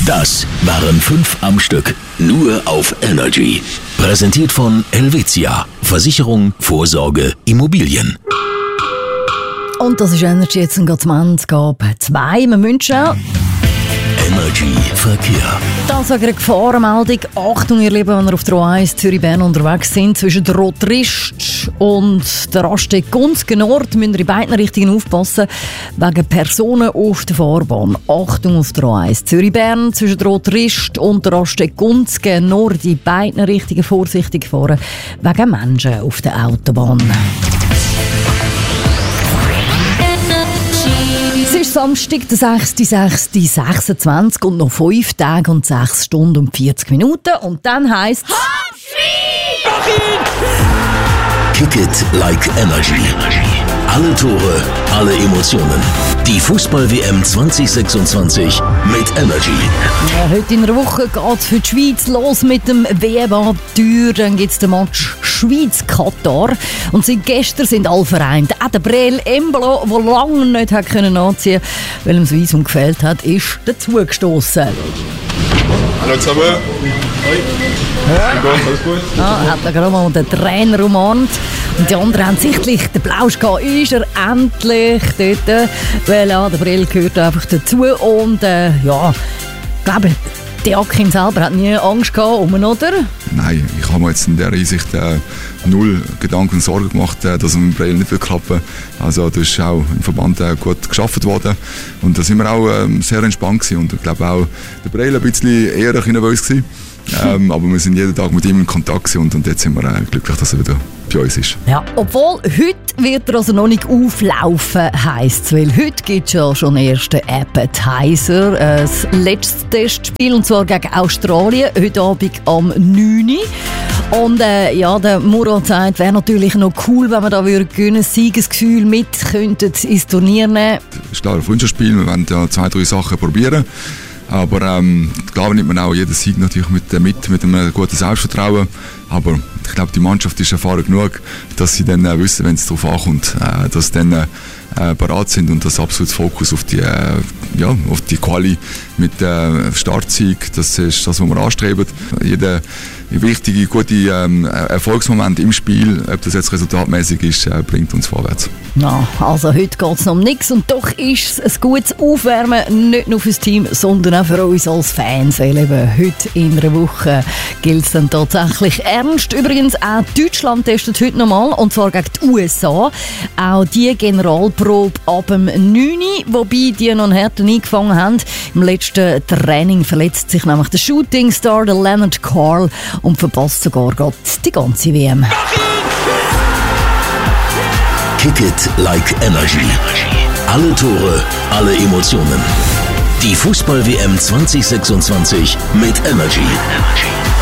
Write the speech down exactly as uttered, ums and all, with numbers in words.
Das waren fünf am Stück, nur auf Energy. Präsentiert von Helvetia. Versicherung, Vorsorge, Immobilien. Und das ist Energy jetzt ein Ende. Gab zwei. Wir wünschen Energy Verkehr. das ist eine Gefahrenmeldung. Achtung, ihr Lieben, wenn ihr auf der O eins Zürich-Bern unterwegs sind, zwischen der Rotrist und der Raststätte Gunzgen Nord müsst ihr in beiden Richtungen aufpassen, wegen Personen auf der Fahrbahn. Achtung auf der O eins Zürich-Bern, zwischen der Rotrist und der Raststätte Gunzgen Nord in beiden Richtungen vorsichtig fahren, wegen Menschen auf der Autobahn. Es ist Samstag, der sechster sechster sechsundzwanzig und noch fünf Tage und sechs Stunden und vierzig Minuten. Und dann heisst es... Kick it like Energy. Alle Tore, alle Emotionen. Die Fußball-W M zwanzig sechsundzwanzig mit Energy. Ja, heute in einer Woche geht es für die Schweiz los mit dem W M-Abenteuer. Dann gibt es den Match Schweiz-Katar. Und seit gestern sind alle vereint. Auch der Breel Embolo, der lange nicht hat können anziehen konnte, weil ihm das Visum gefehlt hat, ist dazugestoßen. Hallo zusammen. Hoi. Ja. Alles gut? Ja, hat er gerade mal den Trainer umarmt. Und die anderen haben sichtlich, der Blausch ist er endlich dort. Weil ja, der Brill gehört einfach dazu. Und äh, ja, ich glaube, der Akim selber hat nie Angst gehabt, um ihn, oder? Nein, ich habe mir jetzt in dieser Hinsicht äh, null Gedanken und Sorgen gemacht, äh, dass es mit Brill nicht wird klappen. Also das ist auch im Verband äh, gut geschafft worden. Und da sind wir auch äh, sehr entspannt gewesen. Und ich glaube auch, der Brill ein bisschen eher nervös gewesen. ähm, aber wir sind jeden Tag mit ihm in Kontakt und, und jetzt sind wir äh, glücklich, dass er wieder bei uns ist. Ja, obwohl heute wird er also noch nicht auflaufen, heisst es, weil heute gibt es ja schon den ersten Appetizer, äh, das letzte Testspiel, und zwar gegen Australien, heute Abend am neun Uhr. Und äh, ja, der Murat sagt, wäre natürlich noch cool, wenn wir da gewinnen, Siegesgefühl mit könnten ins Turnier nehmen. Das ist klar ein Wunschspiel, wir werden ja zwei, drei Sachen probieren. Aber ähm, klar nimmt man auch jeden Sieg natürlich mit, äh, mit, mit einem guten Selbstvertrauen. Aber ich glaube, die Mannschaft ist erfahren genug, dass sie dann äh, wissen, wenn es darauf ankommt, äh, dass sie dann äh, bereit sind und das absolute Fokus auf die, äh, ja, auf die Quali mit äh, Startsieg, das ist das, was wir anstreben. Jeder wichtige, gute ähm, Erfolgsmoment im Spiel, ob das jetzt resultatmäßig ist, äh, bringt uns vorwärts. Ja, also heute geht es noch um nichts und doch ist es ein gutes Aufwärmen, nicht nur fürs Team, sondern auch für uns als Fans. Weil eben heute in einer Woche gilt es dann tatsächlich ernst. Übrigens auch Deutschland testet heute nochmal, und zwar gegen die U S A. Auch die Generalprobe ab dem neun Uhr, wobei die noch einen Härten eingefangen haben. Im letzten Training verletzt sich nämlich der Shootingstar, der Leonard Carl, und verpasst sogar gerade die ganze W M. Kick it like Energy. Alle Tore, alle Emotionen. Die Fußball-W M zwanzig sechsundzwanzig mit Energy.